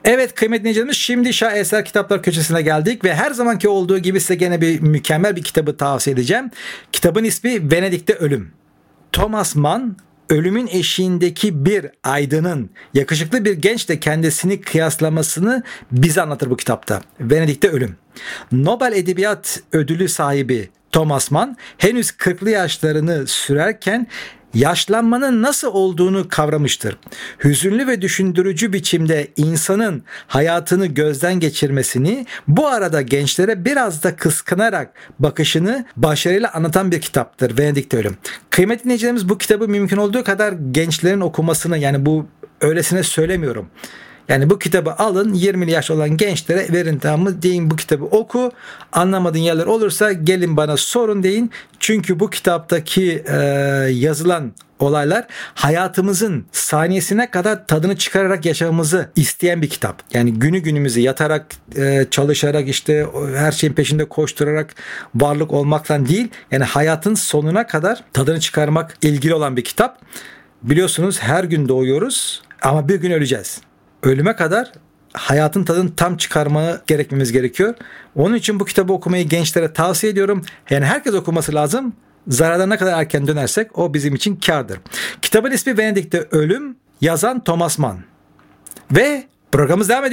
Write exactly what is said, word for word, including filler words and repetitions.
Evet kıymetli dinleyicilerimiz, şimdi Şaheser Kitaplar Köşesi'ne geldik ve her zamanki olduğu gibi size gene bir mükemmel bir kitabı tavsiye edeceğim. Kitabın ismi Venedik'te Ölüm. Thomas Mann, ölümün eşiğindeki bir aydının yakışıklı bir gençle kendisini kıyaslamasını bize anlatır bu kitapta. Venedik'te Ölüm. Nobel Edebiyat Ödülü sahibi Thomas Mann henüz kırklı yaşlarını sürerken yaşlanmanın nasıl olduğunu kavramıştır. Hüzünlü ve düşündürücü biçimde insanın hayatını gözden geçirmesini, bu arada gençlere biraz da kıskanarak bakışını başarıyla anlatan bir kitaptır Venedik'te Ölüm. Kıymetli dinleyicilerimiz, bu kitabı mümkün olduğu kadar gençlerin okumasını, yani bu öylesine söylemiyorum. Yani bu kitabı alın, yirmili yaş olan gençlere verin, tamam mı? Deyin bu kitabı oku. Anlamadığın yerler olursa gelin bana sorun deyin. Çünkü bu kitaptaki e, yazılan olaylar hayatımızın saniyesine kadar tadını çıkararak yaşamamızı isteyen bir kitap. Yani günü günümüzü yatarak, e, çalışarak, işte her şeyin peşinde koşturarak varlık olmaktan değil, yani hayatın sonuna kadar tadını çıkarmak ilgili olan bir kitap. Biliyorsunuz her gün doğuyoruz ama bir gün öleceğiz. Ölüme kadar hayatın tadını tam çıkarmaya gerekmemiz gerekiyor. Onun için bu kitabı okumayı gençlere tavsiye ediyorum. Yani herkes okuması lazım. Zarardan ne kadar erken dönersek o bizim için kârdır. Kitabın ismi Venedik'te Ölüm, yazan Thomas Mann. Ve programımız devam ediyor.